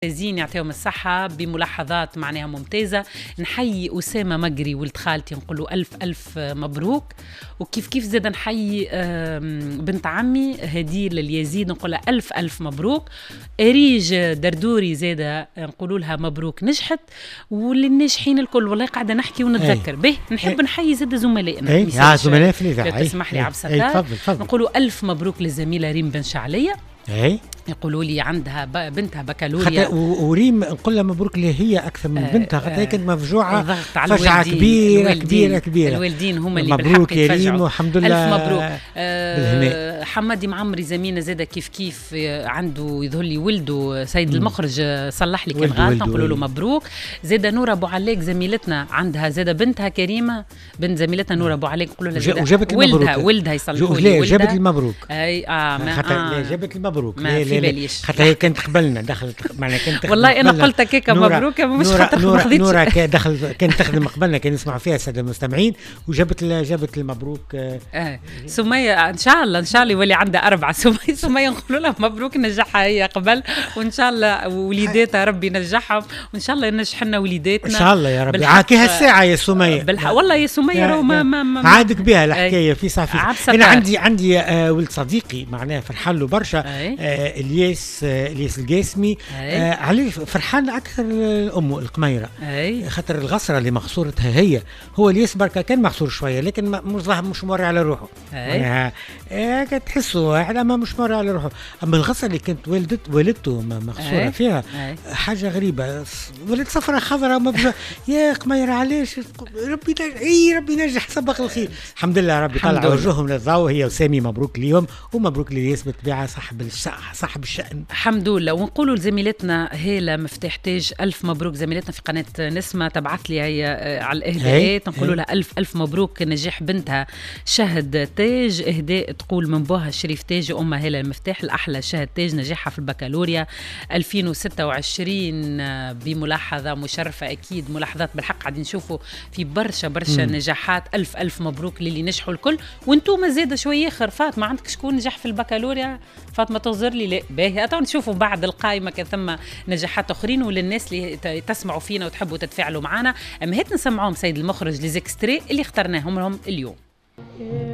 زين يعطيهم الصحة بملاحظات معناها ممتازة. نحيي أسامة مقري ولد خالتي نقولوا ألف مبروك. وكيف زاد نحيي بنت عمي هدير لليزيد نقولها ألف مبروك. إريج دردوري زادة نقولوا لها مبروك نجحت. وللناجحين الكل والله قاعدة نحكي ونتذكر به نحب نحيي زاد زملائنا يا زملاء في الإذاعة تسمح لي عبد الستار نقولوا ألف مبروك للزميلة ريم بن شعلية. يقولوا لي عندها بنتها بكالوريا وريم نقول لها مبروك اللي هي اكثر من بنتها خاطر كانت مفجوعه فجعه كبيره الوالدين هم اللي مبروك يا ريم والحمد لله الف مبروك. حمادي معمري زميلنا زاده كيف عنده يظهر لي ولده سيد المخرج صلح لي كان غلط نقول له مبروك. زاده نور ابو عليك زميلتنا عندها زاده بنتها كريمه بنت زميلتنا نور ابو عليك نقول لها وجابت ولدها يصلحوا لي جابت المبروك اي جابت المبروك حتى هي كانت قبلنا دخلت معنا كانت والله انا قلت هيك مبروك مش خاطر نورا كانت تخدم قبلنا كان يسمع فيها الساده المستمعين وجابت المبروك. سميه ان شاء الله يولي عندها 4 سميه نقول لها مبروك نجحها هي قبل وان شاء الله وليداتها ربي ينجحهم وان شاء الله ينجح لنا وليداتنا ان شاء الله يا ربي. عاكيها الساعه يا سميه والله يا سميه راهو ما عادك بها الحكايه في صافي. انا عندي ولد صديقي معناه فرحان له برشا الياس القاسمي عليه فرحان اكثر امه القميره خاطر الغصره اللي مغصورتها هي هو الياس بركه كان مغصور شويه لكن مش موري على روحه معناها تحسه واحد اما مش موري على روحه. اما الغصره اللي كانت والدته مغصوره فيها حاجه غريبه ولد صفرة خضراء يا قميره علاش ربي ينجح سبق الخير. الحمد لله ربي طلع وجوههم للضوء هي وسامي مبروك ليهم ومبروك للياس بالطبيعه صاحب الشأن الحمد لله. ونقولوا لزميلتنا هيلا مفتاح تاج ألف مبروك زميلتنا في قناة نسمة تبعت لي هي على الإهداءات نقولوا لها ألف مبروك نجاح بنتها شهد تاج. إهداء تقول من بوها شريف تاج وأمها هيلا المفتاح الأحلى شهد تاج نجاحها في البكالوريا 2026 بملاحظة مشرفة أكيد ملاحظات بالحق قاعدين نشوفوا في برشا نجاحات. ألف مبروك للي نجحوا الكل. وانتم زيادة شوية خرفات ما عندك شكون نجح في البكالوريا فاطمة تغزر لي لا باهي أتوا نشوفوا بعد القائمة كان ثم نجاحات أخرين وللناس اللي تسمعوا فينا وتحبوا تتفاعلوا معنا. أما هيت نسمعهم سيد المخرج لزيكستري اللي اخترناهم لهم اليوم.